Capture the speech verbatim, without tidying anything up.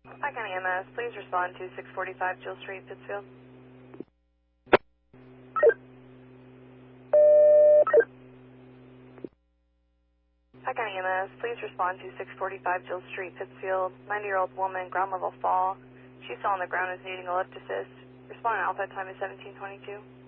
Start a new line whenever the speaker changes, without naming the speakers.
Hi, County M S. Please respond to six forty-five Jill Street, Pittsfield. Hi, County M S. Please respond to six forty-five Jill Street, Pittsfield. ninety-year-old woman, ground level fall. She's still on the ground is needing a lift assist. Respond Alpha, time is seventeen twenty-two.